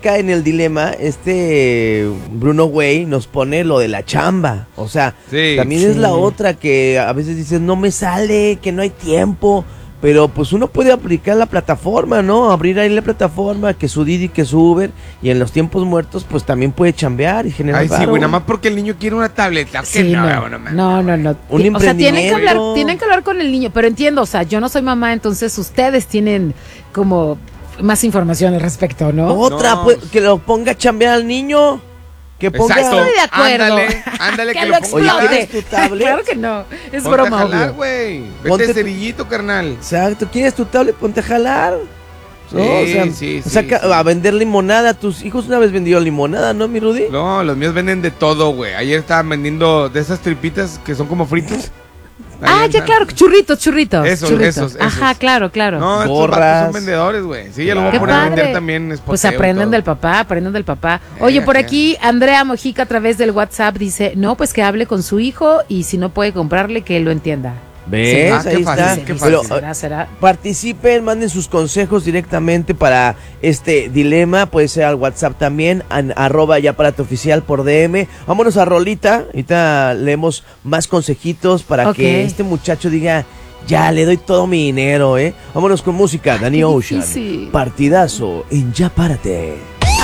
acá en el dilema, Bruno Güey nos pone lo de la chamba. O sea, también es la otra que a veces dices, no me sale, que no hay tiempo. Pero pues uno puede aplicar la plataforma, ¿no? Abrir ahí la plataforma, que su Didi, que su Uber, y en los tiempos muertos pues también puede chambear y generar sí, güey, nada más porque el niño quiere una tableta. Sí, no. Un o sea, tienen emprendimiento. que hablar con el niño, pero entiendo, o sea, yo no soy mamá, entonces ustedes tienen como más información al respecto, ¿no? Otra, pues, que lo ponga a chambear al niño. Que ponga... Exacto. Estoy de acuerdo. Ándale, que lo explote. Oye, ¿quieres tu tablet? Claro que no, es Ponte broma, a jalar, obvio. güey. Ponte Vete tu- cerillito, carnal. Exacto, ¿quieres tu tablet? Ponte a jalar. ¿No? Sí, a vender limonada. Tus hijos una vez vendieron limonada, ¿no, mi Rudy? No, los míos venden de todo, güey. Ayer estaban vendiendo de esas tripitas que son como fritos. Ya, claro, churritos. Esos. Ajá, claro. No, estos Gorras. vatos son vendedores, güey. Sí, ya lo voy Qué a poner a padre. vender también. Pues aprenden del papá, Oye, por aquí Andrea Mojica a través del WhatsApp dice, no, pues que hable con su hijo y si no puede comprarle, que él lo entienda. ¿Ves? Ah, qué Ahí fácil, está. qué Pero, fácil. ¿Será? participen, manden sus consejos directamente para este dilema. Puede ser al WhatsApp también, @yaparate_oficial por DM. Vámonos a rolita. Ahorita leemos más consejitos para que este muchacho diga, ya le doy todo mi dinero, ¿eh? Vámonos con música. Danny Ocean. difícil. Partidazo en Ya Párate.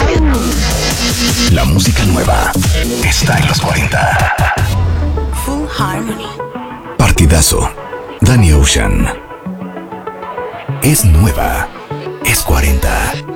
La música nueva está en los 40. Full Harmony. Partidazo. Danny Ocean. Es nueva. Es 40.